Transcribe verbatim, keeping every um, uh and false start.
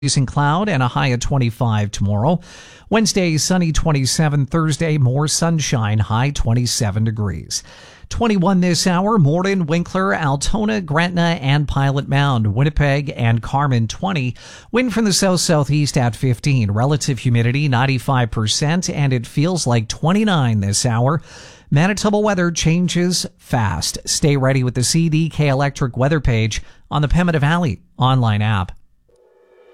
Increasing cloud and a high of twenty-five tomorrow. Wednesday, sunny twenty-seven. Thursday, more sunshine, high twenty-seven degrees. twenty-one this hour, Morden, Winkler, Altona, Gretna, and Pilot Mound. Winnipeg and Carmen, twenty. Wind from the south-southeast at fifteen. Relative humidity, ninety-five percent, and it feels like twenty-nine this hour. Manitoba weather changes fast. Stay ready with the C D K Electric weather page on the Pembina Valley online app.